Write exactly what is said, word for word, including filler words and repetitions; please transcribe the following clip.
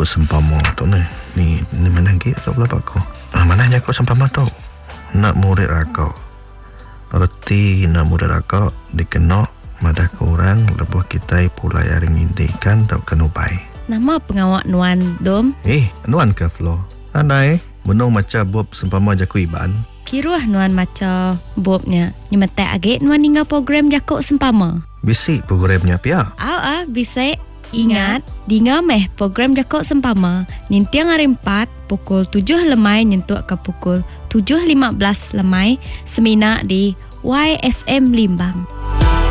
Jakut sempama tu ni. Ni, ni mana lagi tak boleh aku. Ah, mana jakut sempama tu? Nak murid rakau. Erti nak murid rakau dikenok madah korang lebuh kita pulai aring indikan tak kenupai. Nama pengawak Nuan Dom? Eh, Nuan ke Flo? Andai, menung macam Bob sempama Jakut Iban. Kiruah Nuan macam Bobnya. Nyemetek agak Nuan tinggal program Jakut sempama. Bisik programnya pia. Aw ah, bisik. Ingat, dinga meh program Jakut sempama. Nintiang hari empat, pukul tujuh lemai nyentuk ke pukul tujuh lima belas lemai. Semina di Y F M Limbang.